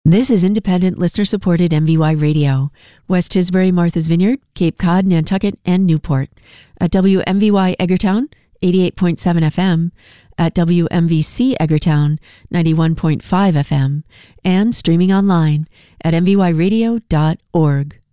This is independent, listener-supported MVY Radio. West Tisbury, Martha's Vineyard, Cape Cod, Nantucket, and Newport. At WMVY Eggertown, 88.7 FM. At WMVC Eggertown, 91.5 FM. And streaming online at mvyradio.org.